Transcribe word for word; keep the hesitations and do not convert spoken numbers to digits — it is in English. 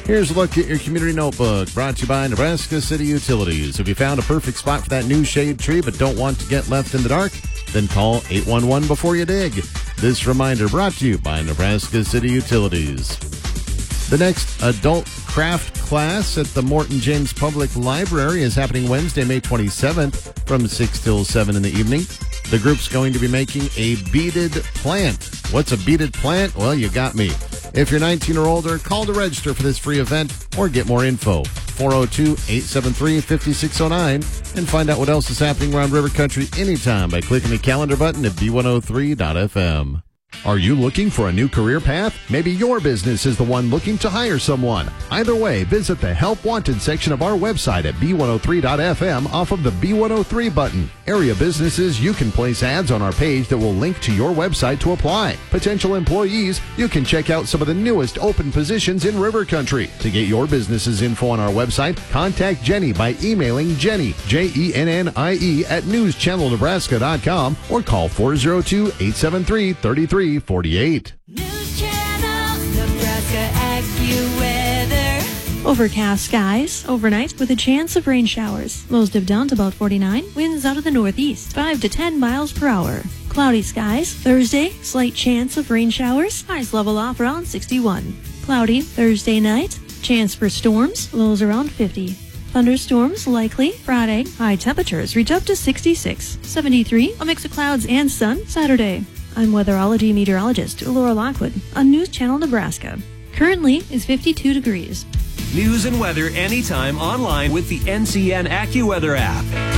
Here's a look at your community notebook, brought to you by Nebraska City Utilities. Have you found a perfect spot for that new shade tree but don't want to get left in the dark? Then call eight one one before you dig. This reminder brought to you by Nebraska City Utilities. The next adult craft class at the Morton James Public Library is happening Wednesday, May twenty-seventh from six till seven in the evening. The group's going to be making a beaded plant. What's a beaded plant? Well, you got me. If you're nineteen or older, call to register for this free event or get more info. four oh two, eight seven three, five six oh nine and find out what else is happening around River Country anytime by clicking the calendar button at B one oh three dot F M. Are you looking for a new career path? Maybe your business is the one looking to hire someone. Either way, visit the Help Wanted section of our website at B one oh three dot F M off of the B one oh three button. Area businesses, you can place ads on our page that will link to your website to apply. Potential employees, you can check out some of the newest open positions in River Country. To get your business's info on our website, contact Jenny by emailing Jenny, J E N N I E, at news channel nebraska dot com or call four oh two, eight seven three, three three four eight. News Channel Nebraska AccuWeather. Overcast skies overnight with a chance of rain showers. Lows dip down to about forty-nine. Winds out of the northeast, five to ten miles per hour. Cloudy skies. Thursday, slight chance of rain showers. Highs level off around sixty-one. Cloudy Thursday night. Chance for storms. Lows around fifty. Thunderstorms likely Friday. High temperatures reach up to sixty-six. seventy-three. A mix of clouds and sun Saturday. I'm weatherology meteorologist Laura Lockwood on News Channel Nebraska. Currently is fifty-two degrees. News and weather anytime online with the N C N AccuWeather app.